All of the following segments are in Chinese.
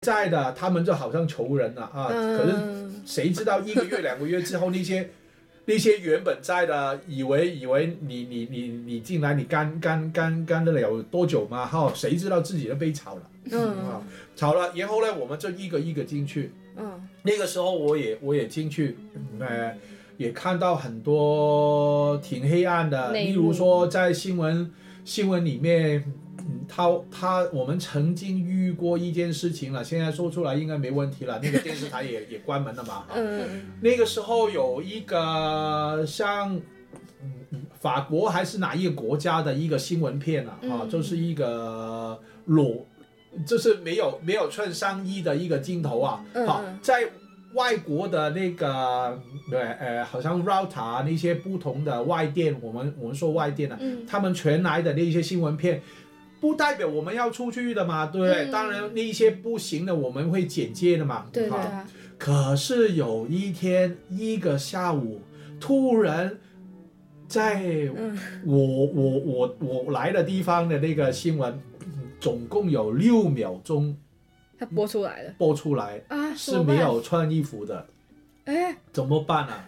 在的他们就好像仇人了啊，可是谁知道1个月2个月之后，那些原本在的以为你进来你干得了多久嘛？哈，谁知道自己都被炒了，炒了，然后呢，我们就一个一个进去，那个时候我也进去，也看到很多挺黑暗的，例如说在新闻里面。我们曾经遇过一件事情了，现在说出来应该没问题了。那个电视台也关门了嘛。那个时候有一个像法国还是哪一个国家的一个新闻片啊，就是一个就是没有穿上衣的一个镜头啊，在外国的那个好像 router 那些不同的外电，我们说外电他们传来的那些新闻片。不代表我们要出去的嘛，对不对？当然那些不行的我们会简介的嘛。 对。 可是有一天一个下午，突然在我来的地方的那个新闻，总共有6秒钟， 它播出来啊，是没有穿衣服的。怎么办啊？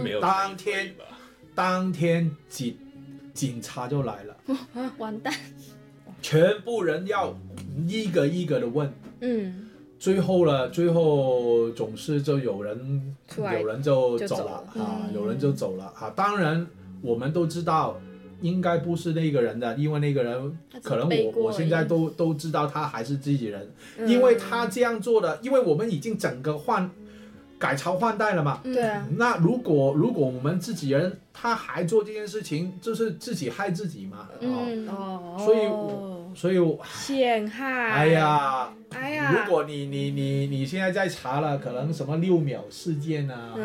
当天警察就来了。 完蛋。 全部人要一个一个的问，最后总是就有人就走了有人就走了啊。当然我们都知道应该不是那个人的，因为那个人可能我现在都知道他还是自己人，因为他这样做的，因为我们已经整个改朝换代了嘛。 对啊。 那如果我们自己人他还做这件事情，就是自己害自己嘛。所以陷害。 哎呀，如果你现在在查了，可能什么6秒事件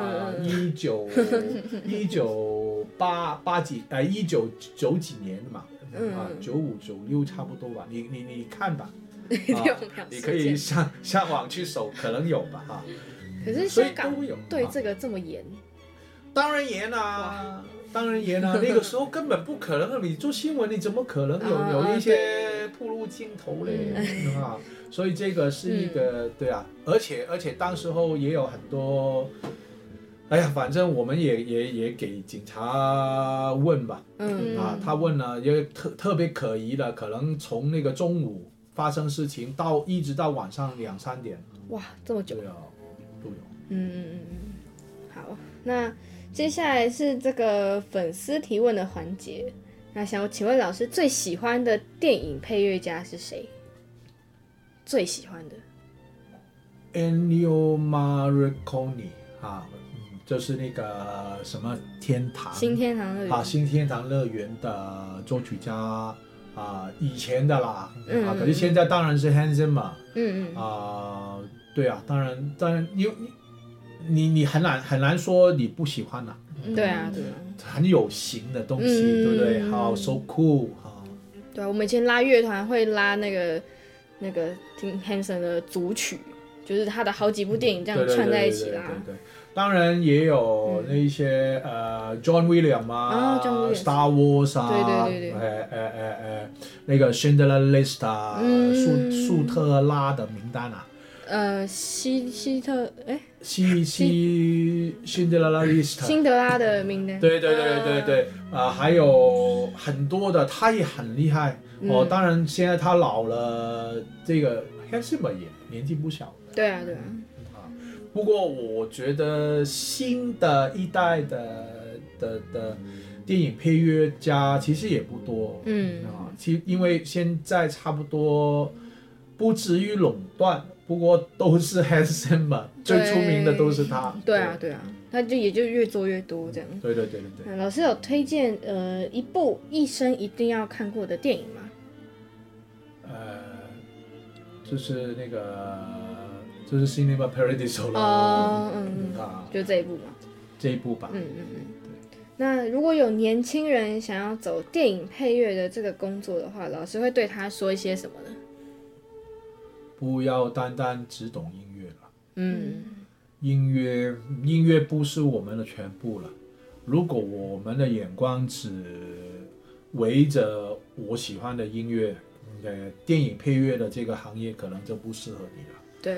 1990几年嘛，95、96差不多吧。你看吧，你可以上网去搜，可能有吧哈。 可是香港对这个这么严？ 当然严啊。那个时候根本不可能，你做新闻你怎么可能有一些暴露镜头嘞所以这个是一个对啊，而且当时候也有很多，哎呀，反正我们也给警察问吧，他问了也特别可疑的，可能从那个中午发生事情一直到晚上2、3点， 哇，这么久， 对啊，都有。 好，那接下来是这个粉丝提问的环节。那想请问老师最喜欢的电影配乐家是谁？最喜欢的 Ennio Morricone 就是那个什么新天堂乐园新天堂乐园的作曲家以前的啦可是现在当然是 Hans Zimmer 对啊，当然因为你很难说你不喜欢啦。 对啊， 很有型的东西，对不对？好 ，so cool 对啊，我们以前拉乐团会拉那个 Tim Henson 的组曲，就是他的好几部电影这样串在一起啦。 对，当然也有那一些John Williams Star Wars 对， 那个 Schindler List 舒特拉的名单辛德拉的名单。 对，还有很多的，他也很厉害当然现在他老了，这个 Hans Zimmer 也年纪不小。 对啊。 不过我觉得新的一代的电影配乐家其实也不多，因为现在差不多不至于垄断。不过都是 Hans Zimmer 最出名的都是他。 对啊，他也就越做越多这样。 对。 老师有推荐一部一生一定要看过的电影吗？ 就是那个就是 Cinema Paradiso 了。 就这一部嘛。 这一部吧。 那如果有年轻人想要走电影配乐的这个工作的话，老师会对他说一些什么呢？ 不要单单只懂音乐了。音乐不是我们的全部了。如果我们的眼光只围着我喜欢的音乐，电影配乐的这个行业可能就不适合你了。